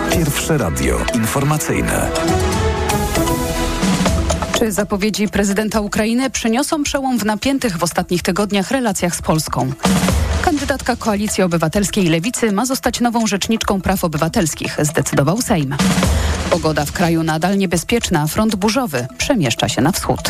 Pierwsze radio informacyjne. Czy zapowiedzi prezydenta Ukrainy przyniosą przełom w napiętych w ostatnich tygodniach relacjach z Polską? Kandydatka Koalicji Obywatelskiej i Lewicy ma zostać nową rzeczniczką praw obywatelskich, zdecydował Sejm. Pogoda w kraju nadal niebezpieczna, front burzowy przemieszcza się na wschód.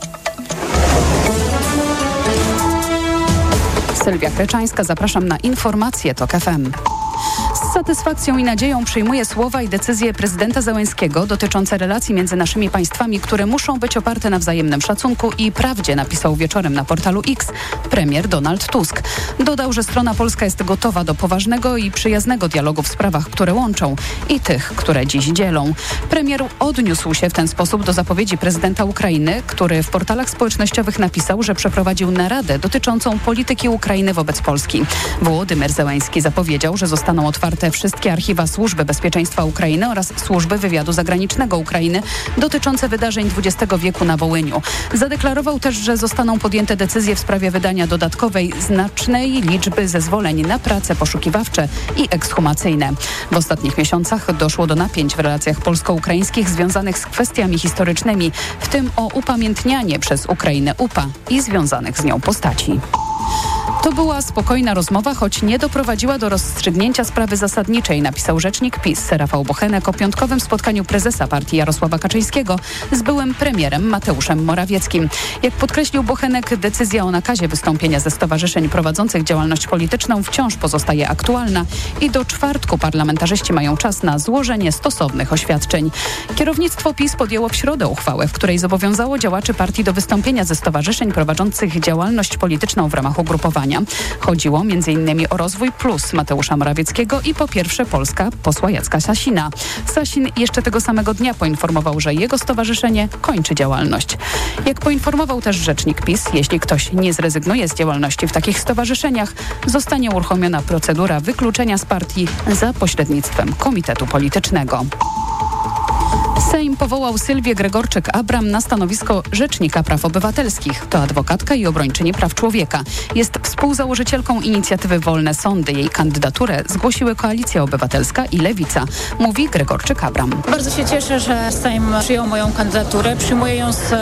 Sylwia Kreczańska, zapraszam na informacje TOK FM. Z satysfakcją i nadzieją przyjmuję słowa i decyzje prezydenta Zełenskiego dotyczące relacji między naszymi państwami, które muszą być oparte na wzajemnym szacunku i prawdzie, napisał wieczorem na portalu X premier Donald Tusk. Dodał, że strona polska jest gotowa do poważnego i przyjaznego dialogu w sprawach, które łączą i tych, które dziś dzielą. Premier odniósł się w ten sposób do zapowiedzi prezydenta Ukrainy, który w portalach społecznościowych napisał, że przeprowadził naradę dotyczącą polityki Ukrainy wobec Polski. Wołodymyr Zełenski zapowiedział, że zostaną otwarte wszystkie archiwa Służby Bezpieczeństwa Ukrainy oraz Służby Wywiadu Zagranicznego Ukrainy dotyczące wydarzeń XX wieku na Wołyniu. Zadeklarował też, że zostaną podjęte decyzje w sprawie wydania dodatkowej znacznej liczby zezwoleń na prace poszukiwawcze i ekshumacyjne. W ostatnich miesiącach doszło do napięć w relacjach polsko-ukraińskich związanych z kwestiami historycznymi, w tym o upamiętnianie przez Ukrainę UPA i związanych z nią postaci. To była spokojna rozmowa, choć nie doprowadziła do rozstrzygnięcia sprawy zasadniczej, napisał rzecznik PiS Rafał Bochenek o piątkowym spotkaniu prezesa partii Jarosława Kaczyńskiego z byłym premierem Mateuszem Morawieckim. Jak podkreślił Bochenek, decyzja o nakazie wystąpienia ze stowarzyszeń prowadzących działalność polityczną wciąż pozostaje aktualna i do czwartku parlamentarzyści mają czas na złożenie stosownych oświadczeń. Kierownictwo PiS podjęło w środę uchwałę, w której zobowiązało działaczy partii do wystąpienia ze stowarzyszeń prowadzących działalność polityczną w ramach ugrupowania. Chodziło m.in. o Rozwój Plus Mateusza Morawieckiego i Po Pierwsze Polska posła Jacka Sasina. Sasin jeszcze tego samego dnia poinformował, że jego stowarzyszenie kończy działalność. Jak poinformował też rzecznik PiS, jeśli ktoś nie zrezygnuje z działalności w takich stowarzyszeniach, zostanie uruchomiona procedura wykluczenia z partii za pośrednictwem komitetu politycznego. Sejm powołał Sylwię Gregorczyk-Abram na stanowisko Rzecznika Praw Obywatelskich. To adwokatka i obrończyni praw człowieka. Jest współzałożycielką inicjatywy Wolne Sądy. Jej kandydaturę zgłosiły Koalicja Obywatelska i Lewica, mówi Gregorczyk-Abram. Bardzo się cieszę, że Sejm przyjął moją kandydaturę. Przyjmuję ją z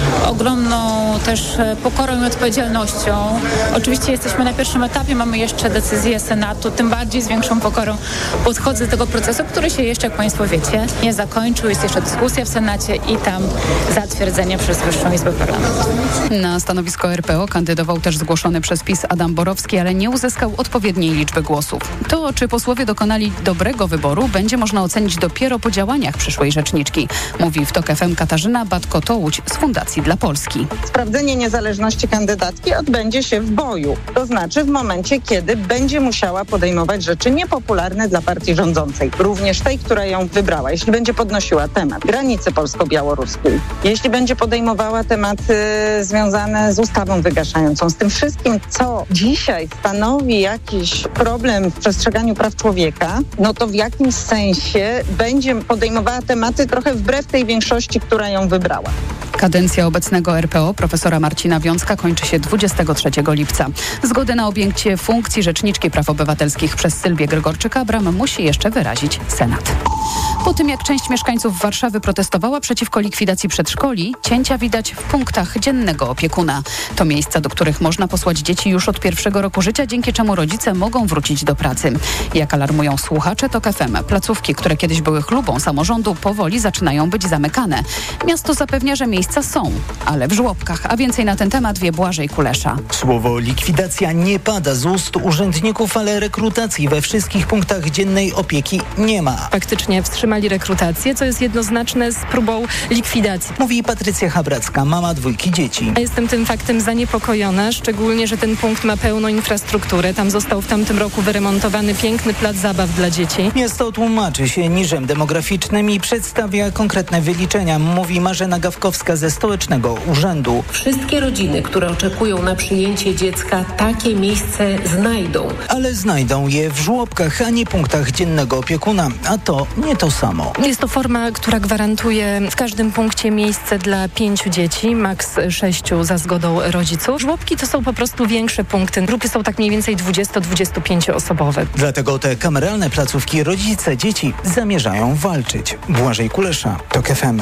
ogromną też pokorą i odpowiedzialnością. Oczywiście jesteśmy na pierwszym etapie, mamy jeszcze decyzję Senatu, tym bardziej z większą pokorą podchodzę do tego procesu, który się jeszcze, jak Państwo wiecie, nie zakończył. Jest jeszcze dyskusja w Senacie i tam zatwierdzenie przez Wyższą Izbę Parlamentu. Na stanowisko RPO kandydował też zgłoszony przez PiS Adam Borowski, ale nie uzyskał odpowiedniej liczby głosów. To, czy posłowie dokonali dobrego wyboru, będzie można ocenić dopiero po działaniach przyszłej rzeczniczki, mówi w TOK FM Katarzyna Batko-Tołuć z Fundacji dla Polski. Sprawdzenie niezależności kandydatki odbędzie się w boju. To znaczy w momencie, kiedy będzie musiała podejmować rzeczy niepopularne dla partii rządzącej. Również tej, która ją wybrała. Jeśli będzie podnosiła temat granicy polsko-białoruskiej, jeśli będzie podejmowała tematy związane z ustawą wygaszającą, z tym wszystkim, co dzisiaj stanowi jakiś problem w przestrzeganiu praw człowieka, no to w jakimś sensie będzie podejmowała tematy trochę wbrew tej większości, która ją wybrała. Kadencja obecnego RPO profesora Marcina Wiącka kończy się 23 lipca. Zgodę na objęcie funkcji Rzeczniczki Praw Obywatelskich przez Sylwię Gregorczyk-Abram musi jeszcze wyrazić Senat. Po tym, jak część mieszkańców Warszawy protestowała przeciwko likwidacji przedszkoli, cięcia widać w punktach dziennego opiekuna. To miejsca, do których można posłać dzieci już od pierwszego roku życia, dzięki czemu rodzice mogą wrócić do pracy. Jak alarmują słuchacze TOK FM, placówki, które kiedyś były chlubą samorządu, powoli zaczynają być zamykane. Miasto zapewnia, że miejsca są, ale w żłobkach. A więcej na ten temat wie Błażej Kulesza. Słowo likwidacja nie pada z ust urzędników, ale rekrutacji we wszystkich punktach dziennej opieki nie ma. Faktycznie wstrzymali rekrutację, co jest jednoznaczne z próbą likwidacji. Mówi Patrycja Habracka, mama 2 dzieci. Jestem tym faktem zaniepokojona, szczególnie, że ten punkt ma pełną infrastrukturę. Tam został w tamtym roku wyremontowany piękny plac zabaw dla dzieci. Miasto tłumaczy się niżem demograficznym i przedstawia konkretne wyliczenia, mówi Marzena Gawkowska ze Stołecznego Urzędu. Wszystkie rodziny, które oczekują na przyjęcie dziecka, takie miejsce znajdą. Ale znajdą je w żłobkach, a nie punktach dziennego opiekuna. A to nie to samo. Jest to forma, która gwarantuje w każdym punkcie miejsce dla 5 dzieci, maks 6 za zgodą rodziców. Żłobki to są po prostu większe punkty. Grupy są tak mniej więcej 20-25 osobowe. Dlatego te kameralne placówki rodzice dzieci zamierzają walczyć. Błażej Kulesza, TOK FM.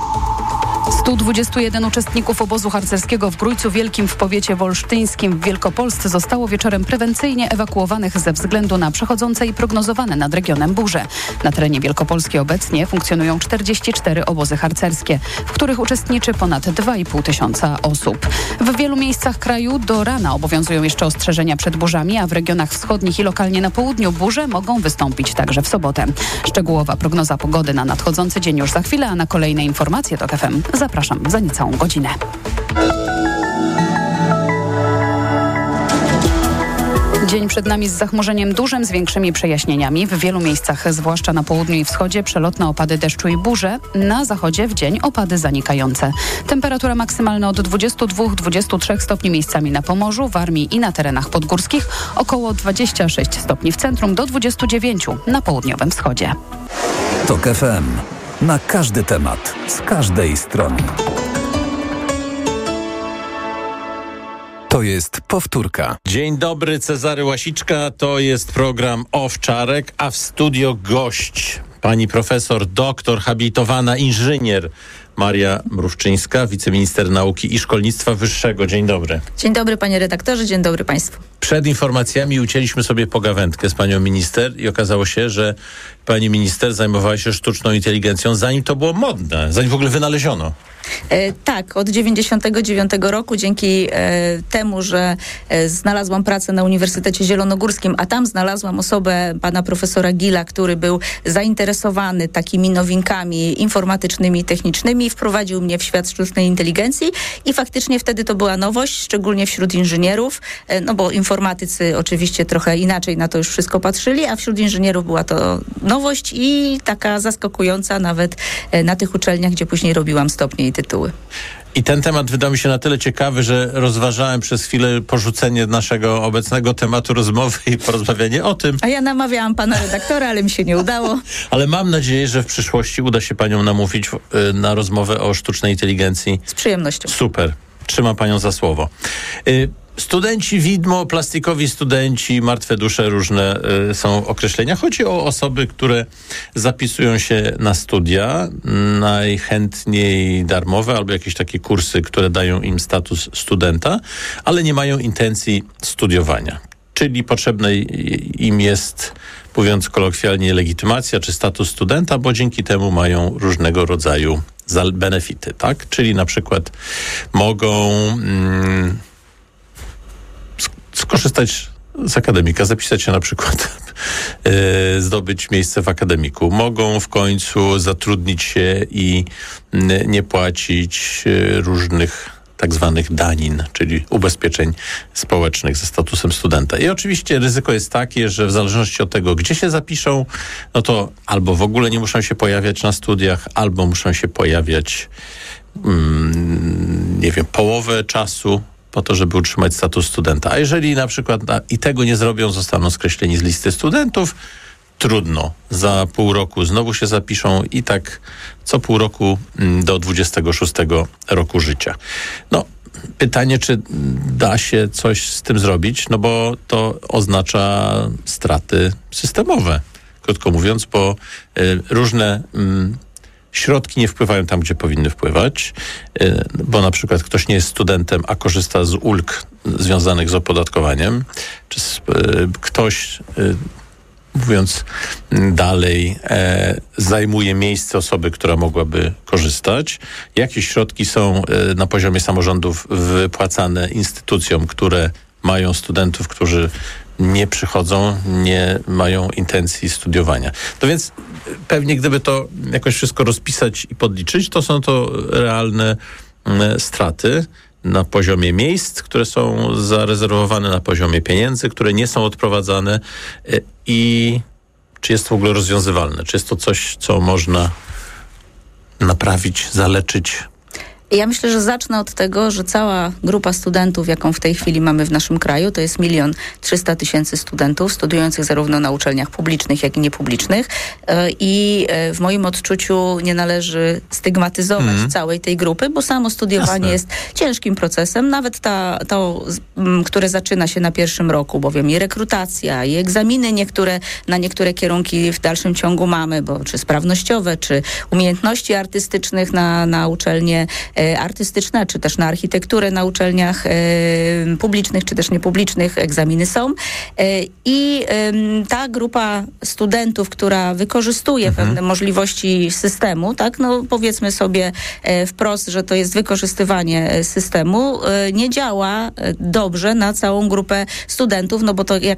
121 uczestników obozu harcerskiego w Grójcu Wielkim w powiecie wolsztyńskim w Wielkopolsce zostało wieczorem prewencyjnie ewakuowanych ze względu na przechodzące i prognozowane nad regionem burze. Na terenie Wielkopolski obecnie funkcjonują 44 obozy harcerskie, w których uczestniczy ponad 2,5 tysiąca osób. W wielu miejscach kraju do rana obowiązują jeszcze ostrzeżenia przed burzami, a w regionach wschodnich i lokalnie na południu burze mogą wystąpić także w sobotę. Szczegółowa prognoza pogody na nadchodzący dzień już za chwilę, a na kolejne informacje TOK FM zapraszam za niecałą godzinę. Dzień przed nami z zachmurzeniem dużym, z większymi przejaśnieniami. W wielu miejscach, zwłaszcza na południu i wschodzie, przelotne opady deszczu i burze. Na zachodzie w dzień opady zanikające. Temperatura maksymalna od 22-23 stopni miejscami na Pomorzu, Warmii i na terenach podgórskich. Około 26 stopni w centrum do 29 na południowym wschodzie. TOK FM. Na każdy temat, z każdej strony. To jest powtórka. Dzień dobry, Cezary Łasiczka. To jest program Owczarek, a w studio gość pani profesor, doktor, habilitowana inżynier Maria Mrówczyńska, wiceminister nauki i szkolnictwa wyższego. Dzień dobry. Dzień dobry, panie redaktorze, dzień dobry państwu. Przed informacjami ucięliśmy sobie pogawędkę z panią minister i okazało się, że pani minister zajmowała się sztuczną inteligencją, zanim to było modne, zanim w ogóle wynaleziono. Tak, od 99 roku dzięki temu, że znalazłam pracę na Uniwersytecie Zielonogórskim, a tam znalazłam osobę pana profesora Gila, który był zainteresowany takimi nowinkami informatycznymi i technicznymi, wprowadził mnie w świat sztucznej inteligencji i faktycznie wtedy to była nowość, szczególnie wśród inżynierów, no bo informatycy oczywiście trochę inaczej na to już wszystko patrzyli, a wśród inżynierów była to nowość i taka zaskakująca nawet na tych uczelniach, gdzie później robiłam stopnie i tytuły. I ten temat wydał mi się na tyle ciekawy, że rozważałem przez chwilę porzucenie naszego obecnego tematu rozmowy i porozmawianie o tym. A ja namawiałam pana redaktora, ale mi się nie udało. Ale mam nadzieję, że w przyszłości uda się panią namówić na rozmowę o sztucznej inteligencji. Z przyjemnością. Super. Trzymam panią za słowo. Studenci widmo, plastikowi studenci, martwe dusze, różne są określenia. Chodzi o osoby, które zapisują się na studia, najchętniej darmowe albo jakieś takie kursy, które dają im status studenta, ale nie mają intencji studiowania. Czyli potrzebne im jest, mówiąc kolokwialnie, legitymacja czy status studenta, bo dzięki temu mają różnego rodzaju benefity, tak? Czyli na przykład mogą skorzystać z akademika, zapisać się na przykład, zdobyć miejsce w akademiku. Mogą w końcu zatrudnić się i nie płacić różnych tak zwanych danin, czyli ubezpieczeń społecznych ze statusem studenta. I oczywiście ryzyko jest takie, że w zależności od tego, gdzie się zapiszą, no to albo w ogóle nie muszą się pojawiać na studiach, albo muszą się pojawiać połowę czasu po to, żeby utrzymać status studenta. A jeżeli na przykład i tego nie zrobią, zostaną skreśleni z listy studentów, trudno. Za pół roku znowu się zapiszą i tak co pół roku do 26 roku życia. No, pytanie, czy da się coś z tym zrobić, no bo to oznacza straty systemowe. Krótko mówiąc, bo różne środki nie wpływają tam, gdzie powinny wpływać, bo na przykład ktoś nie jest studentem, a korzysta z ulg związanych z opodatkowaniem, czy ktoś, mówiąc dalej, zajmuje miejsce osoby, która mogłaby korzystać. Jakieś środki są na poziomie samorządów wypłacane instytucjom, które mają studentów, którzy nie przychodzą, nie mają intencji studiowania. No więc pewnie gdyby to jakoś wszystko rozpisać i podliczyć, to są to realne straty na poziomie miejsc, które są zarezerwowane, na poziomie pieniędzy, które nie są odprowadzane i czy jest to w ogóle rozwiązywalne? Czy jest to coś, co można naprawić, zaleczyć? Ja myślę, że zacznę od tego, że cała grupa studentów, jaką w tej chwili mamy w naszym kraju, to jest 1 300 000 studentów studiujących zarówno na uczelniach publicznych, jak i niepublicznych. I w moim odczuciu nie należy stygmatyzować całej tej grupy, bo samo studiowanie jest ciężkim procesem. Nawet to, które zaczyna się na pierwszym roku, bowiem i rekrutacja, i egzaminy na niektóre kierunki w dalszym ciągu mamy, bo czy sprawnościowe, czy umiejętności artystycznych na uczelnie artystyczne, czy też na architekturę na uczelniach publicznych, czy też niepublicznych egzaminy są. I ta grupa studentów, która wykorzystuje pewne możliwości systemu, tak, no powiedzmy sobie wprost, że to jest wykorzystywanie systemu, nie działa dobrze na całą grupę studentów, no bo to jak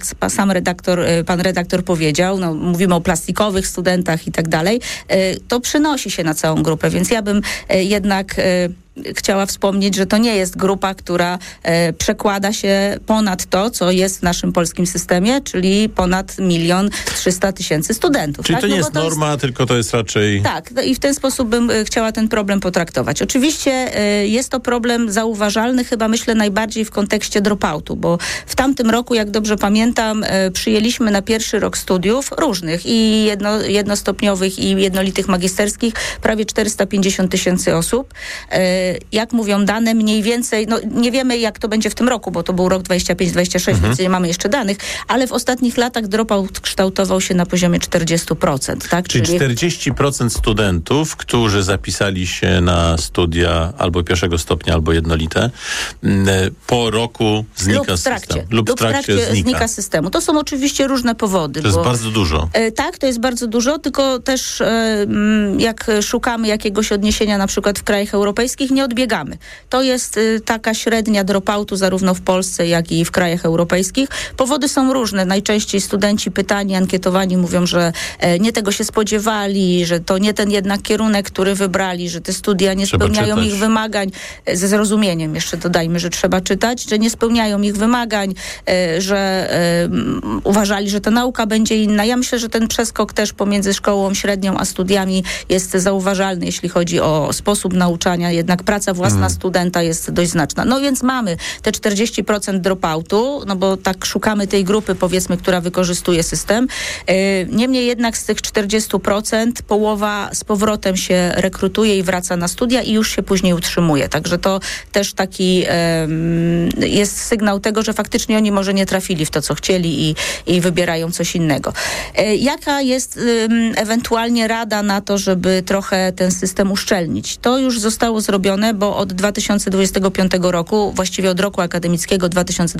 pan redaktor powiedział, no mówimy o plastikowych studentach i tak dalej, to przynosi się na całą grupę, więc ja bym jednak chciała wspomnieć, że to nie jest grupa, która przekłada się ponad to, co jest w naszym polskim systemie, czyli ponad 1 300 000 studentów. Czyli tak? to nie jest norma, tylko to jest raczej... Tak, i w ten sposób bym chciała ten problem potraktować. Oczywiście jest to problem zauważalny, chyba myślę najbardziej w kontekście dropoutu, bo w tamtym roku, jak dobrze pamiętam, przyjęliśmy na pierwszy rok studiów różnych i jednostopniowych i jednolitych magisterskich prawie 450 000 osób. Jak mówią dane, mniej więcej, no nie wiemy jak to będzie w tym roku, bo to był rok 25-26, więc nie mamy jeszcze danych, ale w ostatnich latach dropout kształtował się na poziomie 40%. Tak? Czyli 40% studentów, którzy zapisali się na studia albo pierwszego stopnia, albo jednolite, po roku znika z systemu. Lub w trakcie znika z systemu. To są oczywiście różne powody. To jest bardzo dużo. Tak, to jest bardzo dużo, tylko też jak szukamy jakiegoś odniesienia na przykład w krajach europejskich, nie odbiegamy. To jest taka średnia dropoutu zarówno w Polsce, jak i w krajach europejskich. Powody są różne. Najczęściej studenci pytani, ankietowani mówią, że nie tego się spodziewali, że to nie ten jednak kierunek, który wybrali, że te studia nie spełniają ich wymagań. Ze zrozumieniem jeszcze dodajmy, że trzeba czytać, że nie spełniają ich wymagań, że uważali, że ta nauka będzie inna. Ja myślę, że ten przeskok też pomiędzy szkołą średnią a studiami jest zauważalny, jeśli chodzi o sposób nauczania. Jednak praca własna studenta jest dość znaczna. No więc mamy te 40% dropoutu, no bo tak szukamy tej grupy, powiedzmy, która wykorzystuje system. Niemniej jednak z tych 40% połowa z powrotem się rekrutuje i wraca na studia i już się później utrzymuje. Także to też taki jest sygnał tego, że faktycznie oni może nie trafili w to, co chcieli i wybierają coś innego. Jaka jest ewentualnie rada na to, żeby trochę ten system uszczelnić? To już zostało zrobione, bo od 2025 roku, właściwie od roku akademickiego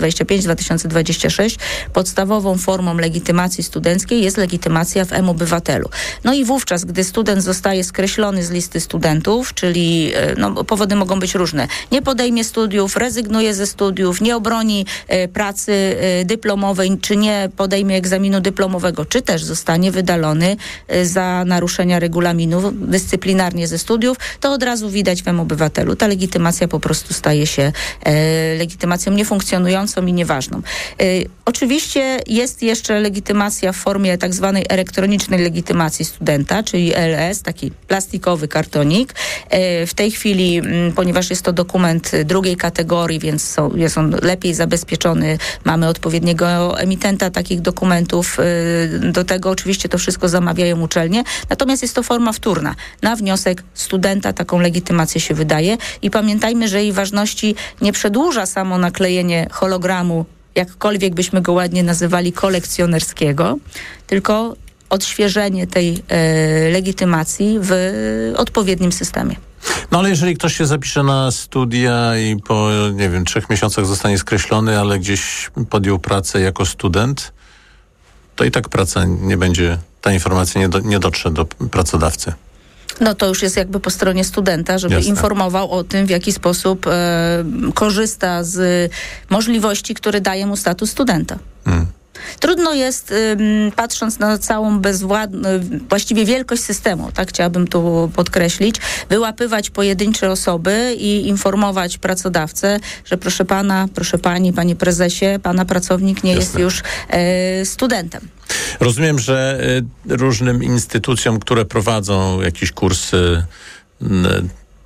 2025-2026, podstawową formą legitymacji studenckiej jest legitymacja w M-Obywatelu. No i wówczas, gdy student zostaje skreślony z listy studentów, czyli powody mogą być różne. Nie podejmie studiów, rezygnuje ze studiów, nie obroni pracy dyplomowej, czy nie podejmie egzaminu dyplomowego, czy też zostanie wydalony za naruszenia regulaminu dyscyplinarnie ze studiów, to od razu widać w M-Obywatelu. Ta legitymacja po prostu staje się legitymacją niefunkcjonującą i nieważną. Oczywiście jest jeszcze legitymacja w formie tak zwanej elektronicznej legitymacji studenta, czyli LS, taki plastikowy kartonik. W tej chwili, ponieważ jest to dokument drugiej kategorii, więc jest on lepiej zabezpieczony, mamy odpowiedniego emitenta takich dokumentów. Do tego oczywiście to wszystko zamawiają uczelnie. Natomiast jest to forma wtórna. Na wniosek studenta taką legitymację się wydaje i pamiętajmy, że jej ważności nie przedłuża samo naklejenie hologramu, jakkolwiek byśmy go ładnie nazywali, kolekcjonerskiego, tylko odświeżenie tej legitymacji w odpowiednim systemie. No ale jeżeli ktoś się zapisze na studia i po, 3 miesiącach zostanie skreślony, ale gdzieś podjął pracę jako student, to i tak praca nie będzie, ta informacja nie dotrze do pracodawcy. No to już jest jakby po stronie studenta, żeby informował o tym, w jaki sposób korzysta z możliwości, które daje mu status studenta. Trudno jest, patrząc na całą właściwie wielkość systemu, tak chciałabym tu podkreślić, wyłapywać pojedyncze osoby i informować pracodawcę, że proszę pana, proszę pani, panie prezesie, pana pracownik nie jest już studentem. Rozumiem, że różnym instytucjom, które prowadzą jakieś kursy,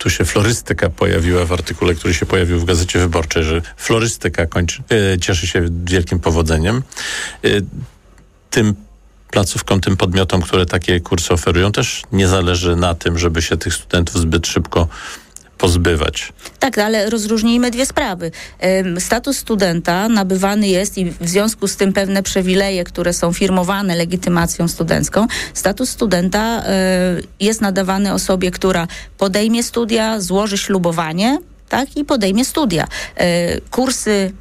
tu się florystyka pojawiła w artykule, który się pojawił w Gazecie Wyborczej, że florystyka cieszy się wielkim powodzeniem. Tym placówkom, tym podmiotom, które takie kursy oferują, też nie zależy na tym, żeby się tych studentów zbyt szybko pozbywać. Tak, ale rozróżnijmy dwie sprawy. Status studenta nabywany jest i w związku z tym pewne przywileje, które są firmowane legitymacją studencką. Status studenta jest nadawany osobie, która podejmie studia, złoży ślubowanie, tak, i podejmie studia. Kursy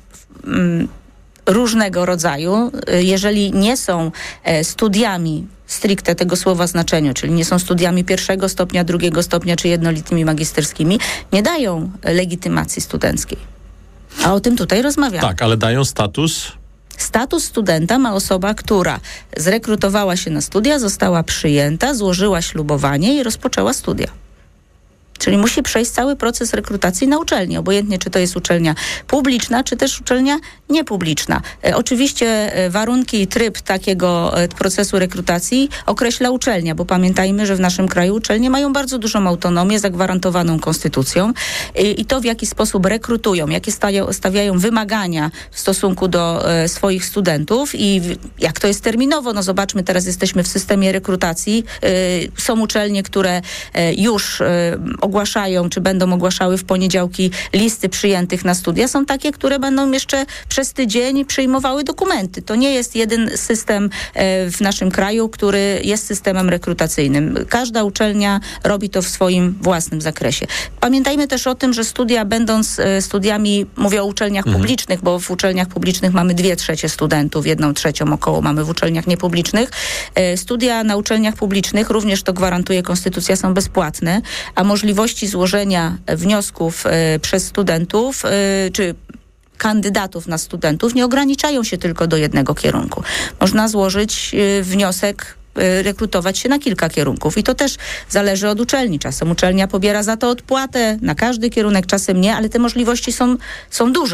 różnego rodzaju, jeżeli nie są studiami stricte tego słowa znaczeniu, czyli nie są studiami 1. stopnia, 2. stopnia czy jednolitymi magisterskimi, nie dają legitymacji studenckiej. A o tym tutaj rozmawiamy. Tak, ale dają status? Status studenta ma osoba, która zrekrutowała się na studia, została przyjęta, złożyła ślubowanie i rozpoczęła studia. Czyli musi przejść cały proces rekrutacji na uczelni, obojętnie czy to jest uczelnia publiczna, czy też uczelnia niepubliczna. Oczywiście warunki i tryb takiego procesu rekrutacji określa uczelnia, bo pamiętajmy, że w naszym kraju uczelnie mają bardzo dużą autonomię zagwarantowaną konstytucją i to, w jaki sposób rekrutują, jakie stawiają wymagania w stosunku do swoich studentów i jak to jest terminowo. No zobaczmy, teraz jesteśmy w systemie rekrutacji. Są uczelnie, które już ogłaszają, czy będą ogłaszały w poniedziałki listy przyjętych na studia. Są takie, które będą jeszcze przez tydzień przyjmowały dokumenty. To nie jest jeden system w naszym kraju, który jest systemem rekrutacyjnym. Każda uczelnia robi to w swoim własnym zakresie. Pamiętajmy też o tym, że studia, będąc studiami, mówię o uczelniach publicznych, bo w uczelniach publicznych mamy 2/3 studentów, 1/3 około mamy w uczelniach niepublicznych. Studia na uczelniach publicznych, również to gwarantuje konstytucja, są bezpłatne, a możliwości złożenia wniosków przez studentów, czy kandydatów na studentów nie ograniczają się tylko do jednego kierunku. Można złożyć wniosek, rekrutować się na kilka kierunków i to też zależy od uczelni. Czasem uczelnia pobiera za to odpłatę na każdy kierunek, czasem nie, ale te możliwości są duże.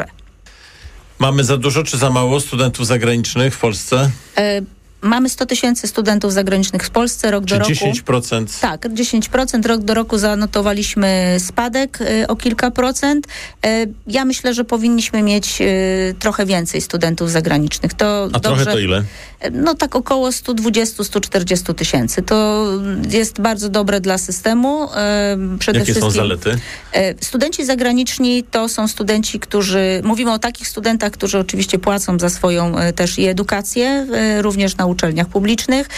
Mamy za dużo czy za mało studentów zagranicznych w Polsce? Mamy 100 000 studentów zagranicznych w Polsce rok do roku. 10%? Tak, 10%. Rok do roku zanotowaliśmy spadek o kilka procent. Ja myślę, że powinniśmy mieć trochę więcej studentów zagranicznych. A trochę to ile? No tak około 120-140 tysięcy. To jest bardzo dobre dla systemu. Jakie są zalety? Studenci zagraniczni to są studenci, którzy, mówimy o takich studentach, którzy oczywiście płacą za swoją też i edukację, również na uczelniach publicznych,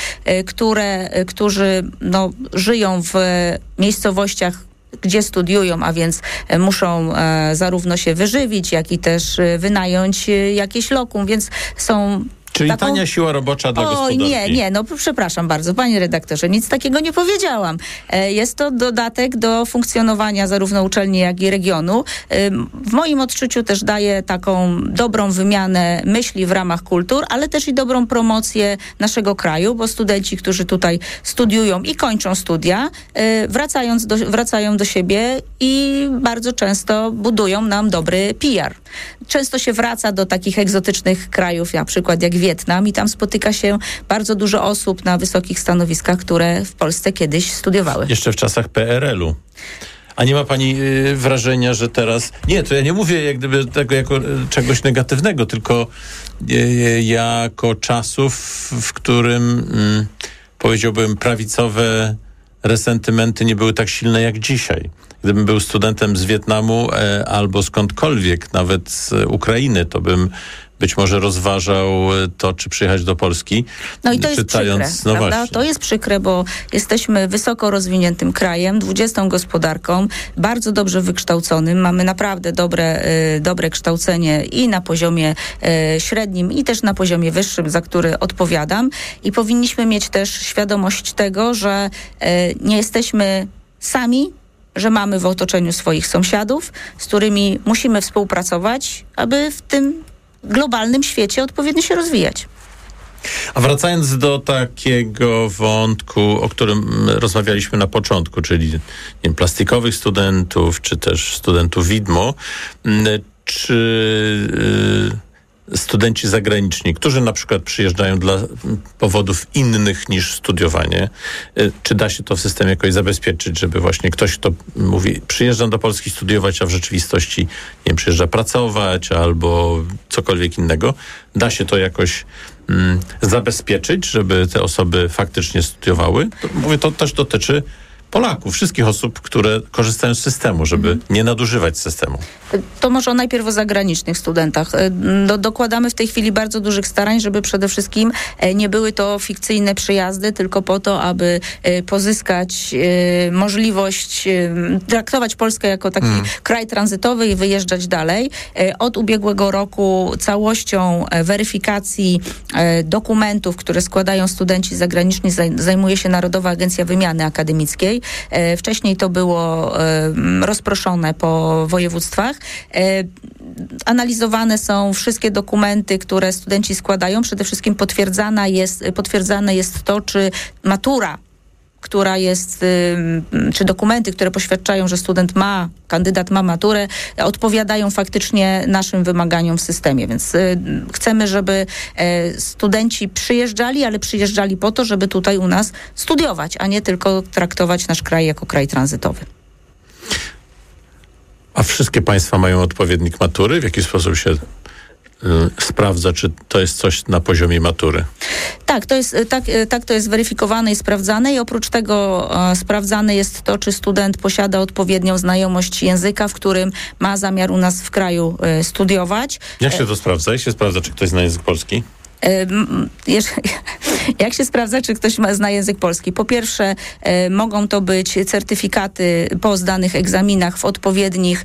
którzy żyją w miejscowościach, gdzie studiują, a więc muszą zarówno się wyżywić, jak i też wynająć jakieś lokum, więc są... Czyli tania siła robocza dla gospodarki. Nie, przepraszam bardzo, panie redaktorze, nic takiego nie powiedziałam. Jest to dodatek do funkcjonowania zarówno uczelni, jak i regionu. W moim odczuciu też daje taką dobrą wymianę myśli w ramach kultur, ale też i dobrą promocję naszego kraju, bo studenci, którzy tutaj studiują i kończą studia, wracają do siebie i bardzo często budują nam dobry PR. Często się wraca do takich egzotycznych krajów, na przykład jak Wietnam, i tam spotyka się bardzo dużo osób na wysokich stanowiskach, które w Polsce kiedyś studiowały. Jeszcze w czasach PRL-u. A nie ma pani wrażenia, że teraz... Nie, to ja nie mówię jak gdyby tego jako czegoś negatywnego, tylko jako czasów, w którym powiedziałbym prawicowe resentymenty nie były tak silne jak dzisiaj. Gdybym był studentem z Wietnamu albo skądkolwiek, nawet z Ukrainy, to bym być może rozważał to, czy przyjechać do Polski. No i to jest przykre, prawda? To jest przykre, bo jesteśmy wysoko rozwiniętym krajem, 20. gospodarką, bardzo dobrze wykształconym. Mamy naprawdę dobre kształcenie i na poziomie średnim, i też na poziomie wyższym, za który odpowiadam. I powinniśmy mieć też świadomość tego, że nie jesteśmy sami, że mamy w otoczeniu swoich sąsiadów, z którymi musimy współpracować, aby w tym globalnym świecie odpowiednio się rozwijać. A wracając do takiego wątku, o którym rozmawialiśmy na początku, czyli plastikowych studentów, czy też studentów widmo, czy studenci zagraniczni, którzy na przykład przyjeżdżają dla powodów innych niż studiowanie, czy da się to w systemie jakoś zabezpieczyć, żeby właśnie ktoś, kto mówi, przyjeżdżam do Polski studiować, a w rzeczywistości, nie wiem, przyjeżdża pracować albo cokolwiek innego, da się to jakoś zabezpieczyć, żeby te osoby faktycznie studiowały? Mówię, to też dotyczy Polaków, wszystkich osób, które korzystają z systemu, żeby nie nadużywać systemu. To może najpierw o zagranicznych studentach. Dokładamy w tej chwili bardzo dużych starań, żeby przede wszystkim nie były to fikcyjne przyjazdy, tylko po to, aby pozyskać możliwość traktować Polskę jako taki kraj tranzytowy i wyjeżdżać dalej. Od ubiegłego roku całością weryfikacji dokumentów, które składają studenci zagraniczni, zajmuje się Narodowa Agencja Wymiany Akademickiej. Wcześniej to było rozproszone po województwach. Analizowane są wszystkie dokumenty, które studenci składają. Przede wszystkim potwierdzane jest to, czy matura, która jest, czy dokumenty, które poświadczają, że kandydat ma maturę, odpowiadają faktycznie naszym wymaganiom w systemie. Więc chcemy, żeby studenci przyjeżdżali, ale przyjeżdżali po to, żeby tutaj u nas studiować, a nie tylko traktować nasz kraj jako kraj tranzytowy. A wszystkie państwa mają odpowiednik matury? W jaki sposób się sprawdza, czy to jest coś na poziomie matury? Tak, to jest weryfikowane i sprawdzane i oprócz tego sprawdzane jest to, czy student posiada odpowiednią znajomość języka, w którym ma zamiar u nas w kraju studiować. Jak się to sprawdza? Jak się sprawdza, czy ktoś zna język polski? Jak się sprawdza, czy ktoś zna język polski? Po pierwsze, mogą to być certyfikaty po zdanych egzaminach w odpowiednich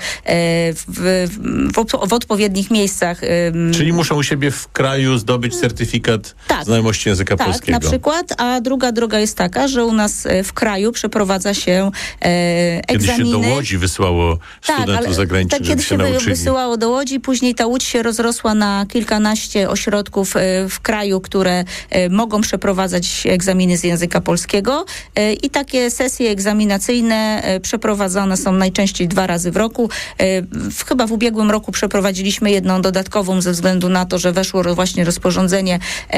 miejscach. Czyli muszą u siebie w kraju zdobyć certyfikat znajomości języka polskiego. Tak, na przykład. A druga droga jest taka, że u nas w kraju przeprowadza się egzaminy. Kiedyś się do Łodzi wysyłało studentów zagranicznych, żeby się nauczyli. Kiedyś się wysyłało do Łodzi, później ta Łódź się rozrosła na kilkanaście ośrodków w kraju, które mogą przeprowadzać egzaminy z języka polskiego i takie sesje egzaminacyjne przeprowadzane są najczęściej 2 razy w roku. Chyba w ubiegłym roku przeprowadziliśmy jedną dodatkową ze względu na to, że weszło właśnie rozporządzenie,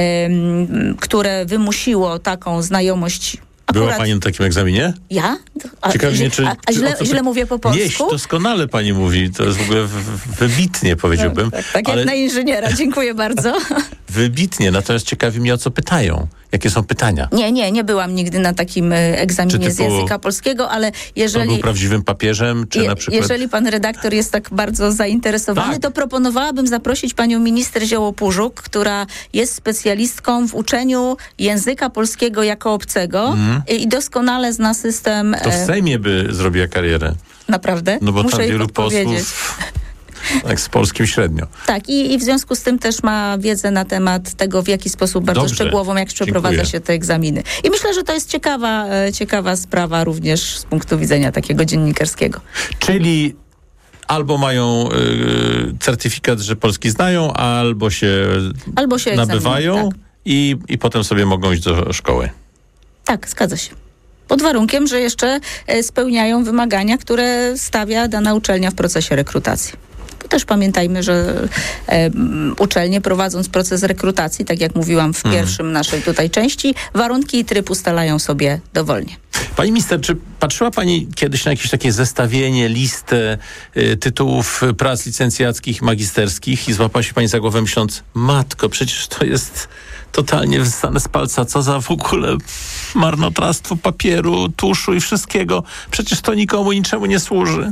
które wymusiło taką znajomość. Była pani na takim egzaminie? Ja? Ciekawi mnie, źle mówię po polsku? Nie, doskonale pani mówi. To jest w ogóle wybitnie, powiedziałbym. Tak jak na inżyniera. Dziękuję bardzo. Wybitnie, natomiast ciekawi mnie, o co pytają. Jakie są pytania? Nie byłam nigdy na takim egzaminie z języka polskiego, ale jeżeli... To był prawdziwym papieżem, czy na przykład... Jeżeli pan redaktor jest tak bardzo zainteresowany, to proponowałabym zaprosić panią minister Zioło-Pużuk, która jest specjalistką w uczeniu języka polskiego jako obcego i doskonale zna system... To w Sejmie by zrobiła karierę. Naprawdę? No bo muszę tam wielu posłów... Tak, z polskim średnio. Tak, i w związku z tym też ma wiedzę na temat tego, w jaki sposób bardzo szczegółową, jak przeprowadza się te egzaminy. I myślę, że to jest ciekawa sprawa również z punktu widzenia takiego dziennikarskiego. Czyli albo mają certyfikat, że polski znają, albo się nabywają tak. i potem sobie mogą iść do szkoły. Tak, zgadza się. Pod warunkiem, że jeszcze spełniają wymagania, które stawia dana uczelnia w procesie rekrutacji. Też pamiętajmy, że uczelnie, prowadząc proces rekrutacji, tak jak mówiłam w pierwszym naszej tutaj części, warunki i tryb ustalają sobie dowolnie. Pani minister, czy patrzyła pani kiedyś na jakieś takie zestawienie, listę tytułów prac licencjackich, magisterskich i złapała się pani za głowę myśląc, matko, przecież to jest totalnie wyssane z palca, co za w ogóle marnotrawstwo papieru, tuszu i wszystkiego. Przecież to nikomu, niczemu nie służy.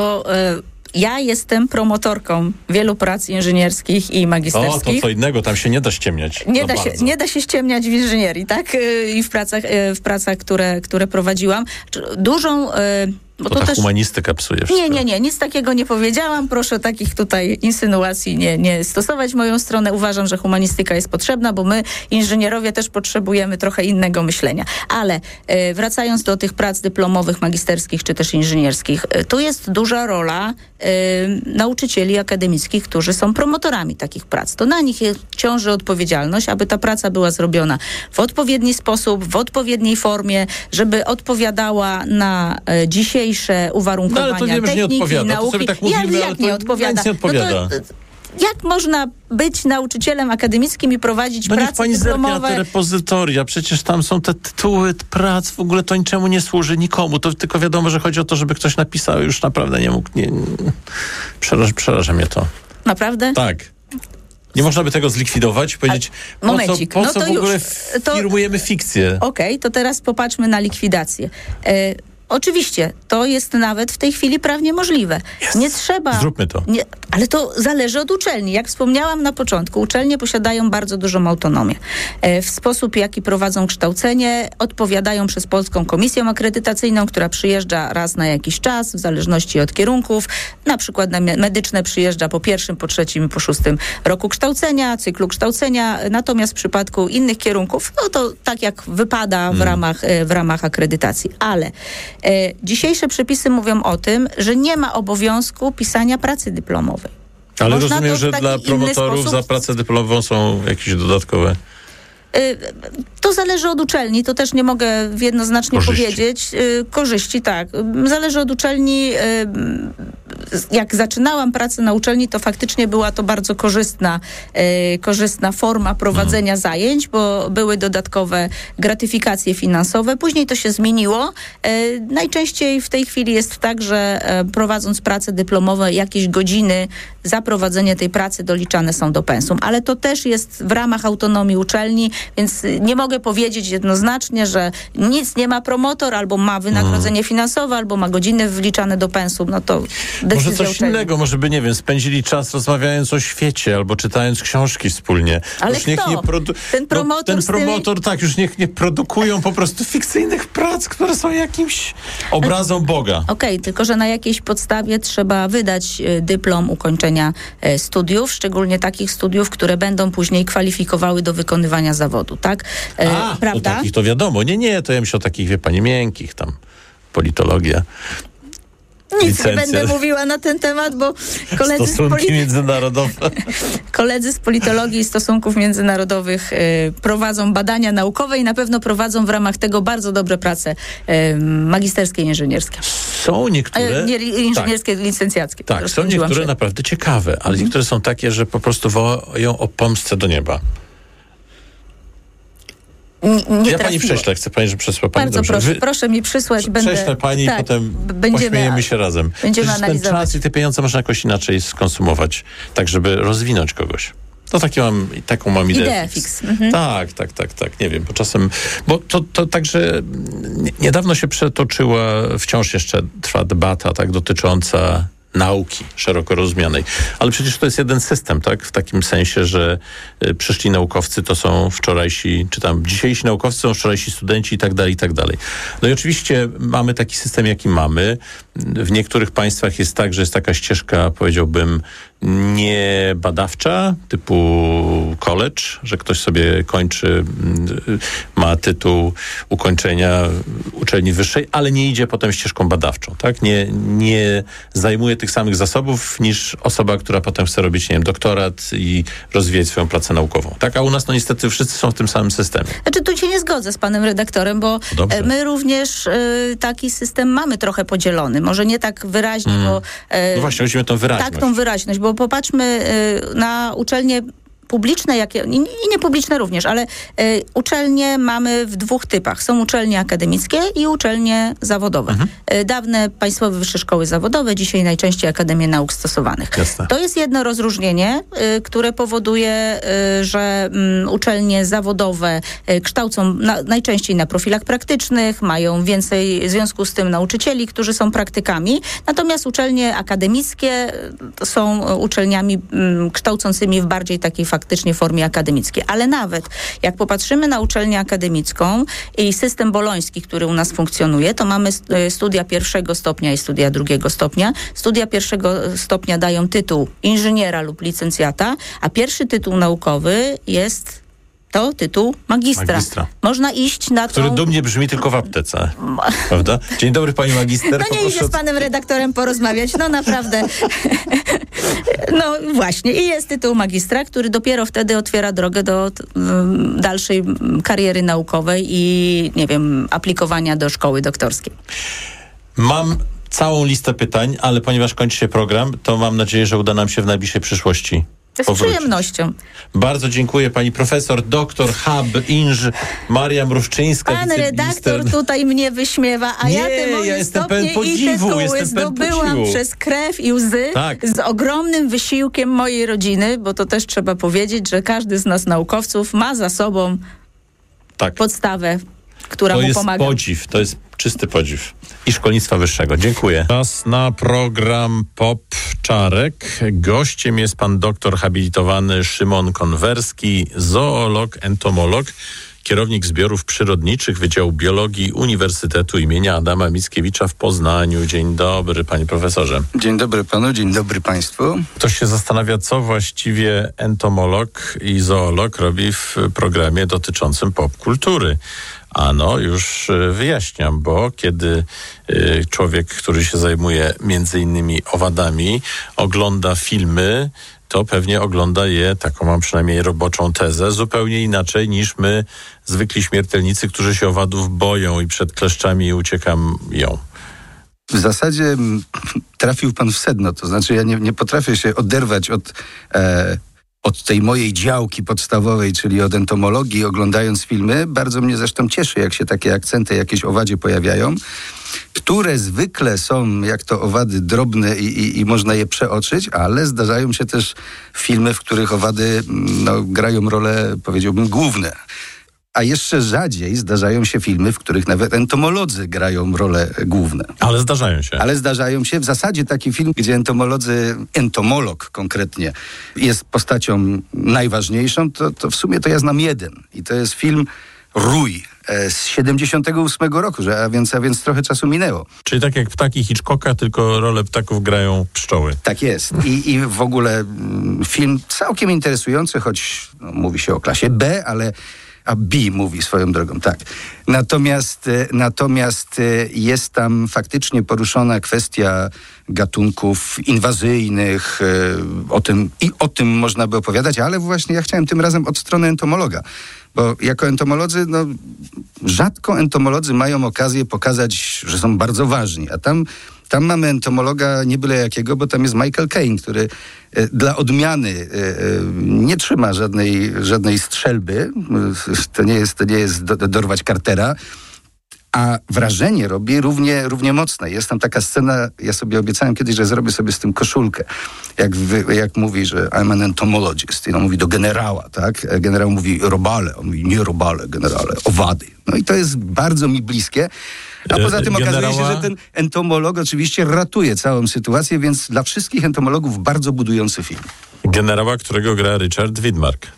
Ja jestem promotorką wielu prac inżynierskich i magisterskich. O, to co innego, tam się nie da ściemniać. Nie da się ściemniać w inżynierii, tak? I w pracach, które prowadziłam. Dużą... Bo to ta humanistyka psuje wszystko. Nie, nic takiego nie powiedziałam. Proszę takich tutaj insynuacji nie stosować w moją stronę. Uważam, że humanistyka jest potrzebna, bo my, inżynierowie, też potrzebujemy trochę innego myślenia. Ale wracając do tych prac dyplomowych, magisterskich czy też inżynierskich, tu jest duża rola nauczycieli akademickich, którzy są promotorami takich prac. To na nich ciąży odpowiedzialność, aby ta praca była zrobiona w odpowiedni sposób, w odpowiedniej formie, żeby odpowiadała na dzisiejsze uwarunkowania ale to wiemy, techniki, że nie odpowiada. nauki. To sobie tak mówimy, jak nie odpowiada? Nie odpowiada. Jak można być nauczycielem akademickim i prowadzić No niech prace pani zerknie na dyplomowe? te repozytoria, przecież tam są te tytuły prac, w ogóle to niczemu nie służy, nikomu. To tylko wiadomo, że chodzi o to, żeby ktoś napisał, już naprawdę nie mógł. Przeraża mnie to. Naprawdę? Tak. Nie można by tego zlikwidować i powiedzieć, momencik, po co to w ogóle już. firmujemy fikcję? Okej, to teraz popatrzmy na likwidację. Oczywiście, to jest nawet w tej chwili prawnie możliwe. Nie trzeba... Zróbmy to. Ale to zależy od uczelni. Jak wspomniałam na początku, uczelnie posiadają bardzo dużą autonomię. W sposób, jaki prowadzą kształcenie, odpowiadają przez Polską Komisję Akredytacyjną, która przyjeżdża raz na jakiś czas, w zależności od kierunków. Na przykład na medyczne przyjeżdża po 1., po 3. i po 6. roku kształcenia, cyklu kształcenia. Natomiast w przypadku innych kierunków, no to tak jak wypada w ramach akredytacji. Ale dzisiejsze przepisy mówią o tym, że nie ma obowiązku pisania pracy dyplomowej. Ale Można rozumiem, to w że taki dla inny promotorów sposób... za pracę dyplomową są jakieś dodatkowe... To zależy od uczelni, to też nie mogę jednoznacznie powiedzieć. Korzyści, tak. Zależy od uczelni. Jak zaczynałam pracę na uczelni, to faktycznie była to bardzo korzystna forma prowadzenia zajęć, bo były dodatkowe gratyfikacje finansowe. Później to się zmieniło. Najczęściej w tej chwili jest tak, że prowadząc pracę dyplomową, jakieś godziny za prowadzenie tej pracy doliczane są do pensum. Ale to też jest w ramach autonomii uczelni, więc nie mogę powiedzieć jednoznacznie, że nic nie ma promotor, albo ma wynagrodzenie finansowe, albo ma godziny wliczane do pensum. No to decyzja może coś uczelni. innego, może by, nie wiem, spędzili czas rozmawiając o świecie, albo czytając książki wspólnie. Ale już niech kto? Ten promotor tak, już niech nie produkują po prostu fikcyjnych prac, które są jakimś obrazą Boga. Okej, tylko że na jakiejś podstawie trzeba wydać dyplom ukończenia studiów, szczególnie takich studiów, które będą później kwalifikowały do wykonywania zawodu, tak? Prawda? Takich to wiadomo. Nie, to ja myślę o takich, wie pani, miękkich tam, politologia. Nic nie będę mówiła na ten temat, bo stosunki międzynarodowe. Koledzy z politologii i stosunków międzynarodowych prowadzą badania naukowe i na pewno prowadzą w ramach tego bardzo dobre prace magisterskie i inżynierskie. Są niektóre... inżynierskie, licencjackie. Tak, są niektóre naprawdę ciekawe, ale niektóre są takie, że po prostu wołają o pomstę do nieba. Ja pani prześlę, chcę pani, że przesła pani. Bardzo dobrze. Proszę mi przysłać. Prześlę pani i potem pośmiejemy się razem. Będziemy przecież analizować. ten czas i te pieniądze można jakoś inaczej skonsumować, tak żeby rozwinąć kogoś. To taką mam ideę. Fix. Tak. Nie wiem, bo czasem... Bo to także niedawno się przetoczyła, wciąż jeszcze trwa debata tak dotycząca nauki szeroko rozumianej. Ale przecież to jest jeden system, tak? W takim sensie, że przyszli naukowcy to są wczorajsi, czy tam dzisiejsi naukowcy są wczorajsi studenci i tak dalej, i tak dalej. No i oczywiście mamy taki system, jaki mamy. W niektórych państwach jest tak, że jest taka ścieżka, powiedziałbym, nie badawcza, typu college, że ktoś sobie kończy, ma tytuł ukończenia uczelni wyższej, ale nie idzie potem ścieżką badawczą, tak? Nie zajmuje tych samych zasobów niż osoba, która potem chce robić, nie wiem, doktorat i rozwijać swoją pracę naukową, tak? A u nas, no niestety, wszyscy są w tym samym systemie. Znaczy, tu się nie zgodzę z panem redaktorem, bo my również taki system mamy trochę podzielony. Może nie tak wyraźnie, bo... No właśnie, musimy tą wyraźność. Tak, tą wyraźność, bo popatrzmy na uczelnie publiczne, i niepubliczne również, ale uczelnie mamy w dwóch typach. Są uczelnie akademickie i uczelnie zawodowe. Dawne państwowe wyższe szkoły zawodowe, dzisiaj najczęściej Akademie Nauk Stosowanych. Jasne. To jest jedno rozróżnienie, które powoduje, że uczelnie zawodowe kształcą najczęściej na profilach praktycznych, mają więcej w związku z tym nauczycieli, którzy są praktykami, natomiast uczelnie akademickie są uczelniami kształcącymi w bardziej takiej faktycznie formie akademickiej. Ale nawet jak popatrzymy na uczelnię akademicką i system boloński, który u nas funkcjonuje, to mamy studia 1. stopnia i studia 2. stopnia. Studia 1. stopnia dają tytuł inżyniera lub licencjata, a pierwszy tytuł naukowy jest to tytuł magistra. Można iść na który dumnie brzmi tylko w aptece. Prawda? Dzień dobry, pani magister. No nie idzie z panem redaktorem porozmawiać. No naprawdę. No właśnie. I jest tytuł magistra, który dopiero wtedy otwiera drogę do dalszej kariery naukowej i, nie wiem, aplikowania do szkoły doktorskiej. Mam całą listę pytań, ale ponieważ kończy się program, to mam nadzieję, że uda nam się w najbliższej przyszłości Z przyjemnością. Bardzo dziękuję pani profesor, doktor Inż Maria Mruszczyńska. Pan redaktor tutaj mnie wyśmiewa, a ja te moje stopnie i tytuły zdobyłam przez krew i łzy z ogromnym wysiłkiem mojej rodziny, bo to też trzeba powiedzieć, że każdy z nas naukowców ma za sobą podstawę, która mu pomaga. To jest czysty podziw. I szkolnictwa wyższego. Dziękuję. Czas na program Pop Czarek. Gościem jest pan doktor habilitowany Szymon Konwerski, zoolog, entomolog, kierownik zbiorów przyrodniczych Wydziału Biologii Uniwersytetu imienia Adama Mickiewicza w Poznaniu. Dzień dobry, panie profesorze. Dzień dobry panu, dzień dobry państwu. Ktoś się zastanawia, co właściwie entomolog i zoolog robi w programie dotyczącym popkultury. Ano, już wyjaśniam, bo kiedy człowiek, który się zajmuje między innymi owadami, ogląda filmy, to pewnie ogląda je, taką mam przynajmniej roboczą tezę, zupełnie inaczej niż my, zwykli śmiertelnicy, którzy się owadów boją i przed kleszczami uciekają. W zasadzie trafił pan w sedno, to znaczy ja nie potrafię się oderwać od tej mojej działki podstawowej, czyli od entomologii, oglądając filmy. Bardzo mnie zresztą cieszy, jak się takie akcenty jakieś owadzie pojawiają, które zwykle są, jak to owady, drobne i można je przeoczyć, ale zdarzają się też filmy, w których owady grają role, powiedziałbym, główne. A jeszcze rzadziej zdarzają się filmy, w których nawet entomolodzy grają role główne. Ale zdarzają się. Ale zdarzają się. W zasadzie taki film, gdzie entomolog konkretnie jest postacią najważniejszą, to w sumie to ja znam jeden. I to jest film Rój z 78 roku, a więc trochę czasu minęło. Czyli tak jak Ptaki Hitchcocka, tylko rolę ptaków grają pszczoły. Tak jest. I w ogóle film całkiem interesujący, choć mówi się o klasie B, a B mówi swoją drogą, tak. Natomiast jest tam faktycznie poruszona kwestia gatunków inwazyjnych, o tym można by opowiadać, ale właśnie ja chciałem tym razem od strony entomologa, bo jako entomolodzy, rzadko entomolodzy mają okazję pokazać, że są bardzo ważni, a tam mamy entomologa nie byle jakiego, bo tam jest Michael Caine, który dla odmiany nie trzyma żadnej strzelby. To nie jest dorwać Cartera, a wrażenie robi równie mocne. Jest tam taka scena, ja sobie obiecałem kiedyś, że zrobię sobie z tym koszulkę. Jak mówi, że I'm an entomologist. I on mówi do generała, tak? Generał mówi robale. On mówi nie robale, generale, owady. No i to jest bardzo mi bliskie. A poza tym okazuje się, że ten entomolog oczywiście ratuje całą sytuację, więc dla wszystkich entomologów bardzo budujący film. Generała, którego gra Richard Widmark.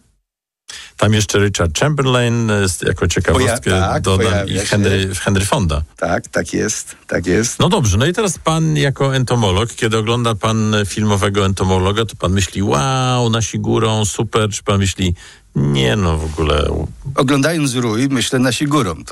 Tam jeszcze Richard Chamberlain, jako ciekawostkę dodam, i Henry Fonda. Tak jest. No dobrze, no i teraz pan jako entomolog, kiedy ogląda pan filmowego entomologa, to pan myśli, wow, nasi górą, super, czy pan myśli, nie w ogóle. Oglądając Rój, myślę nasi górą.